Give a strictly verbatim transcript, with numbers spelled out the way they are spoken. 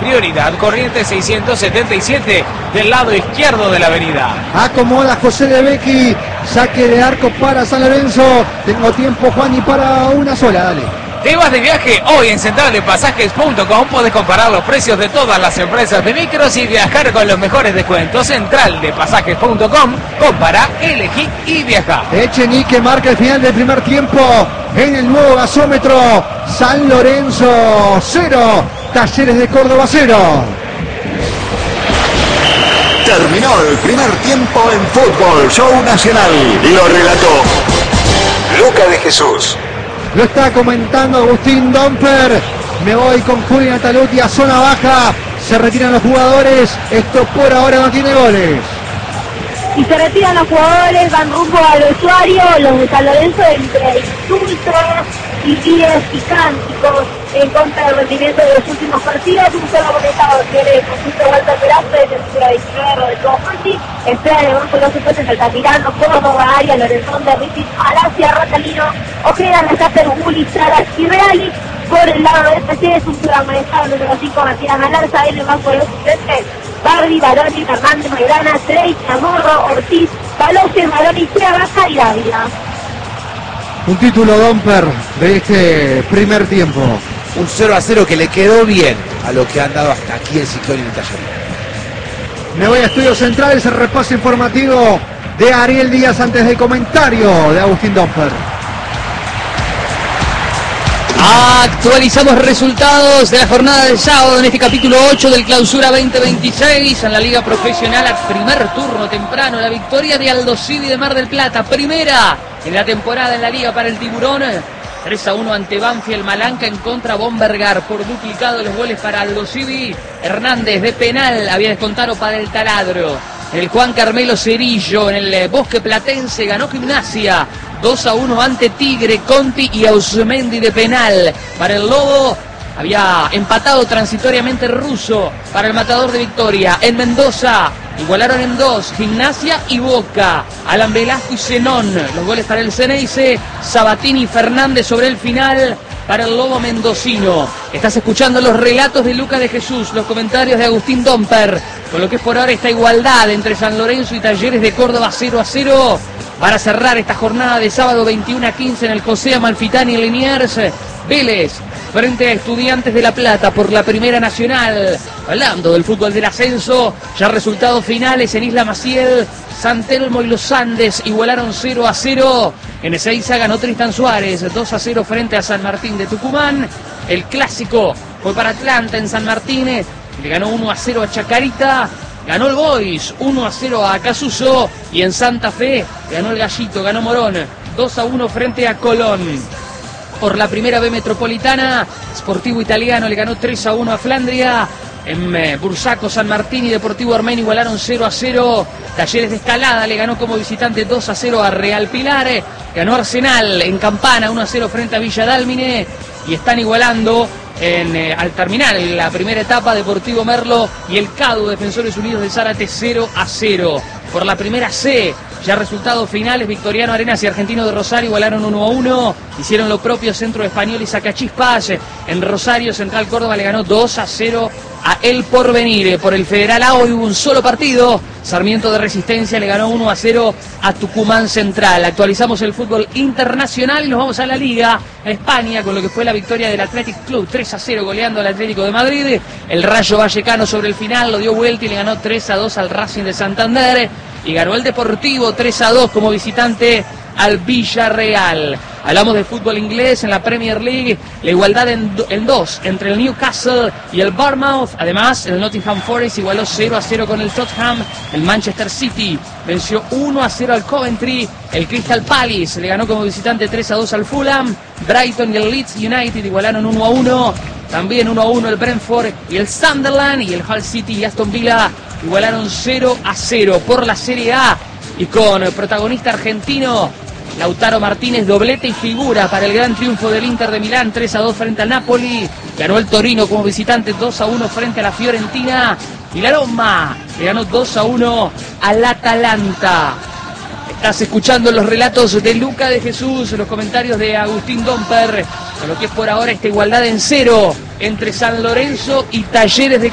prioridad Corrientes seiscientos setenta y siete, del lado izquierdo de la avenida. Acomoda José de Becchi, saque de arco para San Lorenzo. Tengo tiempo, Juan, y para una sola, dale. ¿Te vas de viaje? Hoy en central de pasajes punto com podés comparar los precios de todas las empresas de micros y viajar con los mejores descuentos. central de pasajes punto com, compara, elegí y viaja. Echenique marca el final del primer tiempo en el nuevo gasómetro. San Lorenzo cero, Talleres de Córdoba cero. Terminó el primer tiempo en Fútbol Show Nacional. Lo relató Luca de Jesús. Lo está comentando Agustín Domper. Me voy con Julián Taluti a zona baja. Se retiran los jugadores. Esto por ahora no tiene goles. Y se retiran los jugadores, van rumbo al vestuario. Los de San Lorenzo entre insultos y guías y cánticos en contra del rendimiento de los últimos partidos. Un solo conectado tiene el conjunto Walter Peraza de tercera diecinueve, Rodrigo Fonsi. Espera de banco los supuestos Altamirano, Córdoba, Arias, Lorenzón de Ritis, Alacia, Ratalino, Ojeda, Nazater, Guli, Saras y Reali. Por el lado de F C es un programa manejado número cinco, Matías Galarza, en el banco de los suplentes. Bardi, Baroni, Fernández, Maidana, Trey, Chamorro, Ortiz, Paloce, Maroni, Baja y Dávila. Un título, Domper, de este primer tiempo. Un cero a cero que le quedó bien a lo que han dado hasta aquí el Ciclón y el Talleres. Me voy a Estudios Centrales, el repaso informativo de Ariel Díaz antes del comentario de Agustín Domper. Actualizamos resultados de la jornada del sábado en este capítulo ocho del Clausura veinte veintiséis en la Liga Profesional. A primer turno temprano, la victoria de Aldosivi de Mar del Plata, primera en la temporada en la Liga para el Tiburón. tres a uno ante Banfield. Malanca en contra Bombergar, por duplicado los goles para Aldosivi. Hernández de penal había descontado para el Taladro. El Juan Carmelo Cerillo en el Bosque Platense ganó Gimnasia dos a uno ante Tigre. Conti y Ausmendi de penal para el Lobo. Había empatado transitoriamente Russo para el Matador de Victoria. En Mendoza igualaron en dos Gimnasia y Boca. Alan Velasco y Zenón, los goles para el Ceneice. Sabatini y Fernández sobre el final para el Lobo mendocino. Estás escuchando los relatos de Luca de Jesús, los comentarios de Agustín Domper, con lo que es por ahora esta igualdad entre San Lorenzo y Talleres de Córdoba cero a cero. Para cerrar esta jornada de sábado veintiuno a quince en el José Amalfitani y Liniers, Vélez frente a Estudiantes de La Plata por la Primera Nacional. Hablando del fútbol del ascenso, ya resultados finales en Isla Maciel. San Telmo y los Andes igualaron cero a cero. En Ezeiza ganó Tristan Suárez dos a cero frente a San Martín de Tucumán. El clásico fue para Atlanta en San Martín. Le ganó uno a cero a Chacarita. Ganó el Boys uno a cero a Acasuso. Y en Santa Fe ganó el Gallito, ganó Morón dos a uno frente a Colón. Por la Primera B Metropolitana, Sportivo Italiano le ganó tres a uno a Flandria. En eh, Bursaco, San Martín y Deportivo Armenio igualaron cero a cero. Talleres de Escalada le ganó como visitante dos a cero a Real Pilar. Ganó Arsenal en Campana uno a cero frente a Villa Dálmine. Y están igualando en, eh, al terminar la primera etapa Deportivo Merlo y el Cadu Defensores Unidos de Zárate cero a cero. Por la Primera C, ya resultados finales, Victoriano Arenas y Argentino de Rosario igualaron uno a uno. Hicieron lo propio Centro Español y Sacachispas. En Rosario, Central Córdoba le ganó dos a cero a El Porvenir. Por el Federal A hoy hubo un solo partido. Sarmiento de Resistencia le ganó uno a cero a Tucumán Central. Actualizamos el fútbol internacional y nos vamos a la Liga, a España, con lo que fue la victoria del Athletic Club tres a cero goleando al Atlético de Madrid. El Rayo Vallecano sobre el final lo dio vuelta y le ganó tres a dos al Racing de Santander. Y ganó el Deportivo tres a dos como visitante al Villarreal. Hablamos de fútbol inglés en la Premier League, la igualdad en, do, en dos entre el Newcastle y el Bournemouth. Además, el Nottingham Forest igualó cero a cero con el Tottenham. El Manchester City venció uno a cero al Coventry. El Crystal Palace le ganó como visitante tres a dos al Fulham. Brighton y el Leeds United igualaron uno a uno. También uno a uno el Brentford y el Sunderland. Y el Hull City y Aston Villa igualaron cero a cero. Por la Serie A y con el protagonista argentino Lautaro Martínez, doblete y figura para el gran triunfo del Inter de Milán, tres a dos frente al Napoli. Ganó el Torino como visitante dos a uno frente a la Fiorentina. Y la Roma le ganó dos a uno al Atalanta. Estás escuchando los relatos de Luca de Jesús, los comentarios de Agustín Domper, con lo que es por ahora esta igualdad en cero entre San Lorenzo y Talleres de